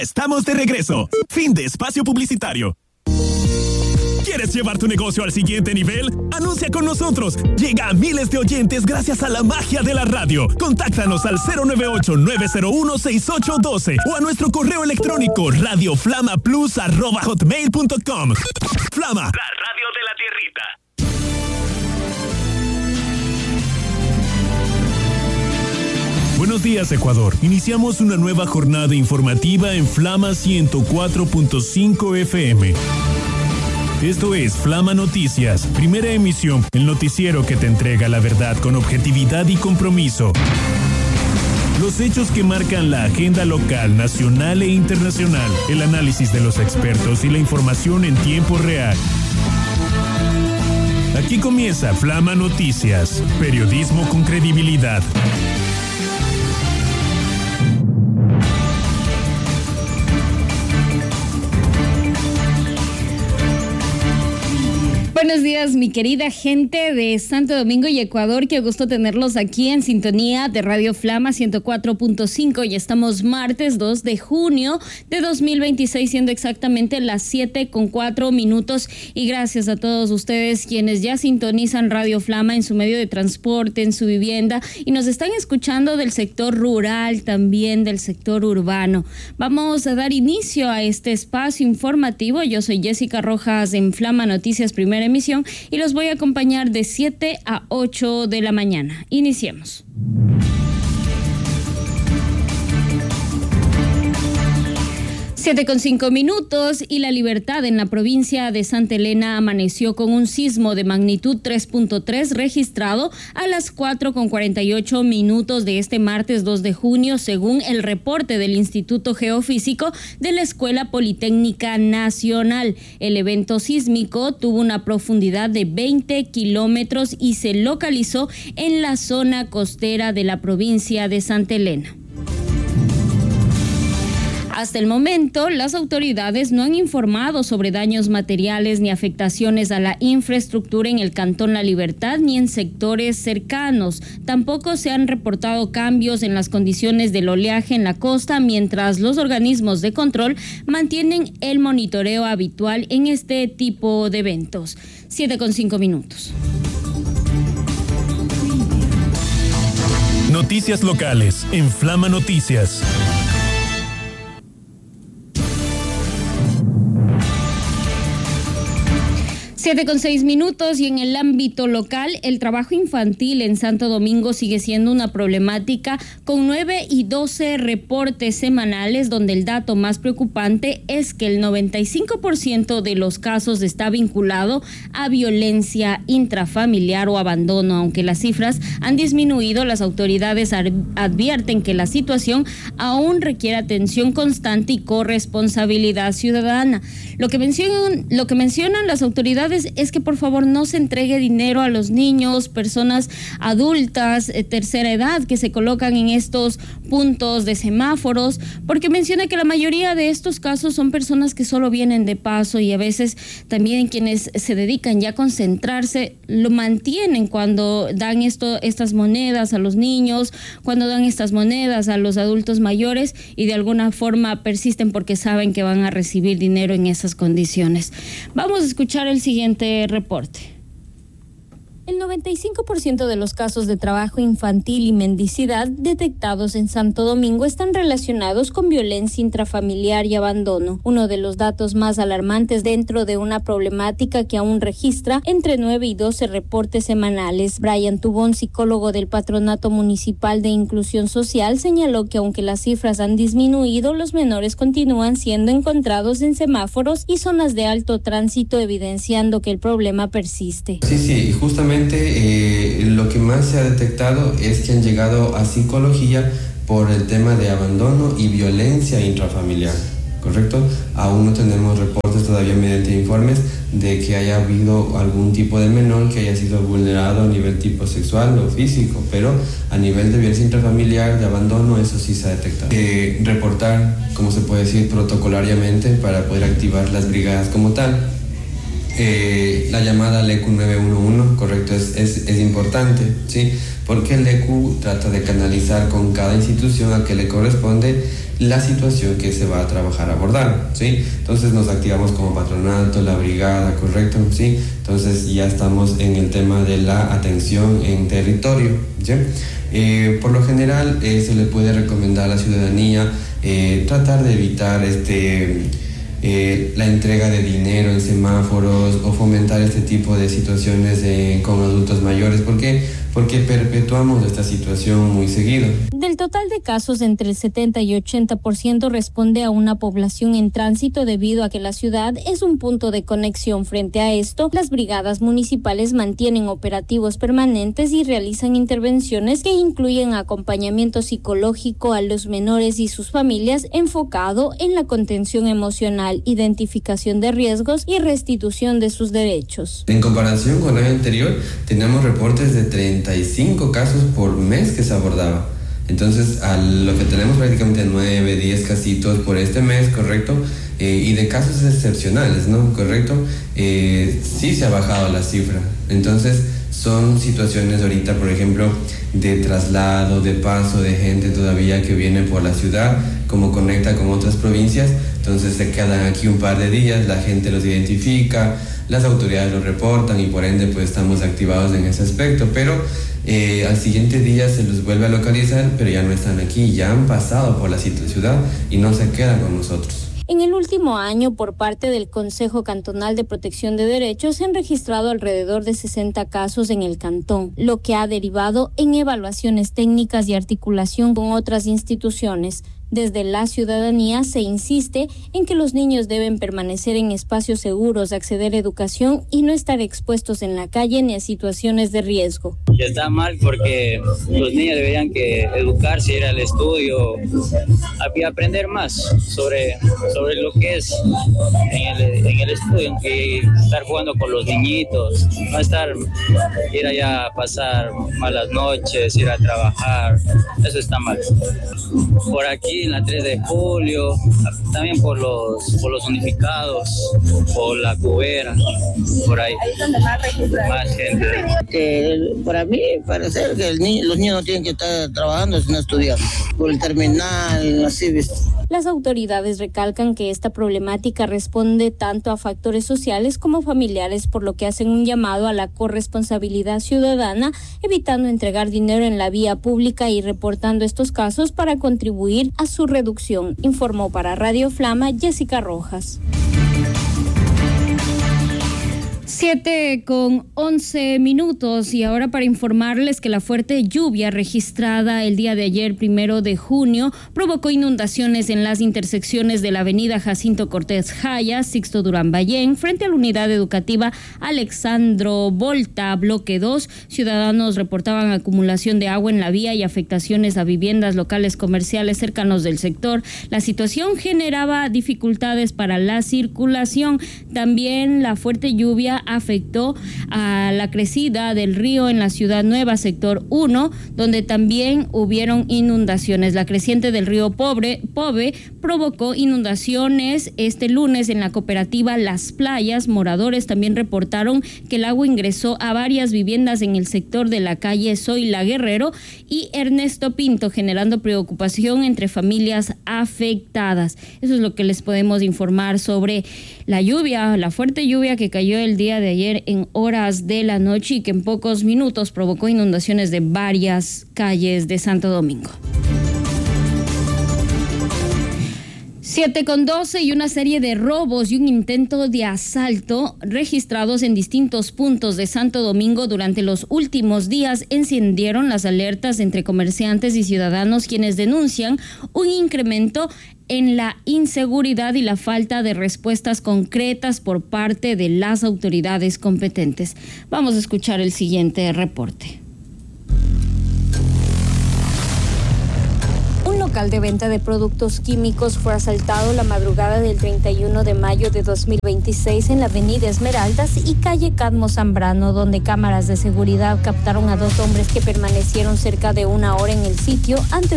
Estamos de regreso. Fin de espacio publicitario. ¿Quieres llevar tu negocio al siguiente nivel? Anuncia con nosotros. Llega a miles de oyentes gracias a la magia de la radio. Contáctanos al 098-901-6812 o a nuestro correo electrónico radioflamaplus@hotmail.com. Flama, la radio de la tierrita. Buenos días, Ecuador. Iniciamos una nueva jornada informativa en Flama 104.5 FM. Esto es Flama Noticias, primera emisión, el noticiero que te entrega la verdad con objetividad y compromiso. Los hechos que marcan la agenda local, nacional e internacional, el análisis de los expertos y la información en tiempo real. Aquí comienza Flama Noticias, periodismo con credibilidad. Buenos días, mi querida gente de Santo Domingo y Ecuador. Qué gusto tenerlos aquí en sintonía de Radio Flama 104.5. Y estamos martes 2 de junio de 2026, siendo exactamente las 7:04. Y gracias a todos ustedes quienes ya sintonizan Radio Flama en su medio de transporte, en su vivienda, y nos están escuchando del sector rural, también del sector urbano. Vamos a dar inicio a este espacio informativo. Yo soy Jessica Rojas en Flama Noticias, primera emisión, y los voy a acompañar de 7 a 8 de la mañana. Iniciemos. 7:05 y La Libertad en la provincia de Santa Elena amaneció con un sismo de magnitud 3.3 registrado a las 4:48 de este martes 2 de junio, según el reporte del Instituto Geofísico de la Escuela Politécnica Nacional. El evento sísmico tuvo una profundidad de 20 kilómetros y se localizó en la zona costera de la provincia de Santa Elena. Hasta el momento, las autoridades no han informado sobre daños materiales ni afectaciones a la infraestructura en el Cantón La Libertad ni en sectores cercanos. Tampoco se han reportado cambios en las condiciones del oleaje en la costa, mientras los organismos de control mantienen el monitoreo habitual en este tipo de eventos. 7:05. Noticias locales en Flama Noticias. 7:06 y en el ámbito local, el trabajo infantil en Santo Domingo sigue siendo una problemática con 9 y 12 reportes semanales, donde el dato más preocupante es que el 95% de los casos está vinculado a violencia intrafamiliar o abandono. Aunque las cifras han disminuido, las autoridades advierten que la situación aún requiere atención constante y corresponsabilidad ciudadana. Lo que mencionan las autoridades es que por favor no se entregue dinero a los niños, personas adultas, tercera edad, que se colocan en estos puntos de semáforos, porque menciona que la mayoría de estos casos son personas que solo vienen de paso, y a veces también quienes se dedican ya a concentrarse lo mantienen cuando dan estas monedas a los niños, cuando dan estas monedas a los adultos mayores, y de alguna forma persisten porque saben que van a recibir dinero en esas condiciones. Vamos a escuchar el siguiente reporte. El 95% de los casos de trabajo infantil y mendicidad detectados en Santo Domingo están relacionados con violencia intrafamiliar y abandono, uno de los datos más alarmantes dentro de una problemática que aún registra entre 9 y 12 reportes semanales. Brian Tubón, psicólogo del Patronato Municipal de Inclusión Social, señaló que aunque las cifras han disminuido, los menores continúan siendo encontrados en semáforos y zonas de alto tránsito, evidenciando que el problema persiste. Sí, justamente lo que más se ha detectado es que han llegado a psicología por el tema de abandono y violencia intrafamiliar, ¿correcto? Aún no tenemos reportes todavía mediante informes de que haya habido algún tipo de menor que haya sido vulnerado a nivel tipo sexual o físico, pero a nivel de violencia intrafamiliar, de abandono, eso sí se ha detectado. Reportar, como se puede decir, protocolariamente para poder activar las brigadas como tal. La llamada al ECU 911, correcto, es importante, ¿sí? Porque el ECU trata de canalizar con cada institución a que le corresponde la situación que se va a trabajar a abordar, ¿sí? Entonces nos activamos como patronato, la brigada, ¿correcto? ¿Sí? Entonces ya estamos en el tema de la atención en territorio, ¿sí? Por lo general se le puede recomendar a la ciudadanía tratar de evitar la entrega de dinero en semáforos o fomentar este tipo de situaciones con adultos mayores. ¿Por qué? Porque perpetuamos esta situación muy seguido. Del total de casos, entre el 70 y 80% responde a una población en tránsito debido a que la ciudad es un punto de conexión. Frente a esto, las brigadas municipales mantienen operativos permanentes y realizan intervenciones que incluyen acompañamiento psicológico a los menores y sus familias enfocado en la contención emocional, identificación de riesgos y restitución de sus derechos. En comparación con el año anterior, tenemos reportes de 35 casos por mes que se abordaba. Entonces, a lo que tenemos prácticamente 9, 10 casitos por este mes, ¿correcto? Y de casos excepcionales, ¿no? ¿Correcto? Sí se ha bajado la cifra. Entonces, son situaciones ahorita, por ejemplo, de traslado, de paso de gente todavía que viene por la ciudad, como conecta con otras provincias. Entonces, se quedan aquí un par de días, la gente los identifica, las autoridades los reportan y por ende pues estamos activados en ese aspecto, pero al siguiente día se los vuelve a localizar, pero ya no están aquí, ya han pasado por la ciudad y no se quedan con nosotros. En el último año, por parte del Consejo Cantonal de Protección de Derechos, se han registrado alrededor de 60 casos en el cantón, lo que ha derivado en evaluaciones técnicas y articulación con otras instituciones. Desde la ciudadanía se insiste en que los niños deben permanecer en espacios seguros, acceder a educación y no estar expuestos en la calle ni a situaciones de riesgo. Está mal porque los niños deberían que educarse, ir al estudio, aprender más sobre lo que es en el estudio, y estar jugando con los niñitos, no ir allá a pasar malas noches, ir a trabajar, eso está mal. Por aquí en la 3 de julio, también por los unificados, por la Cubera, por ahí. Más gente. Para mí parece que los niños no tienen que estar trabajando sino estudiar. Por el terminal, así, ¿viste? Las autoridades recalcan que esta problemática responde tanto a factores sociales como familiares, por lo que hacen un llamado a la corresponsabilidad ciudadana, evitando entregar dinero en la vía pública y reportando estos casos para contribuir a su reducción. Informó para Radio Flama Jessica Rojas. 7:11 y ahora para informarles que la fuerte lluvia registrada el día de ayer, 1 de junio, provocó inundaciones en las intersecciones de la avenida Jacinto Cortés Jaya, Sixto Durán Ballén, frente a la unidad educativa Alexandro Volta, bloque 2. Ciudadanos reportaban acumulación de agua en la vía y afectaciones a viviendas, locales comerciales cercanos del sector. La situación generaba dificultades para la circulación. También la fuerte lluvia afectó a la crecida del río en la Ciudad Nueva, sector 1, donde también hubieron inundaciones. La creciente del río Pove provocó inundaciones este lunes en la cooperativa Las Playas. Moradores también reportaron que el agua ingresó a varias viviendas en el sector de la calle Zoila Guerrero y Ernesto Pinto, generando preocupación entre familias afectadas. Eso es lo que les podemos informar sobre la lluvia, la fuerte lluvia que cayó el día de ayer en horas de la noche y que en pocos minutos provocó inundaciones de varias calles de Santo Domingo. 7:12 y una serie de robos y un intento de asalto registrados en distintos puntos de Santo Domingo durante los últimos días encendieron las alertas entre comerciantes y ciudadanos, quienes denuncian un incremento en la inseguridad y la falta de respuestas concretas por parte de las autoridades competentes. Vamos a escuchar el siguiente reporte. Un local de venta de productos químicos fue asaltado la madrugada del 31 de mayo de 2026 en la avenida Esmeraldas y calle Cadmo Zambrano, donde cámaras de seguridad captaron a 2 hombres que permanecieron cerca de 1 hora en el sitio antes